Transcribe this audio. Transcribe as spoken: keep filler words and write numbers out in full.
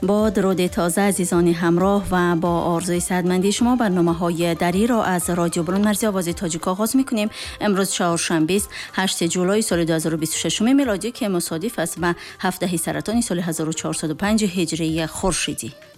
با درود تازه عزیزان همراه و با آرزوی صحتمندی شما برنامه‌های دری را از رادیو برونمرزی آواز تاجیک آغاز می‌کنیم. امروز چهارشنبه است هشتم جولای سال دو هزار و بیست و شش میلادی که مصادف است با هفدهم سرطان سال هزار و چهارصد و پنج هجری خورشیدی.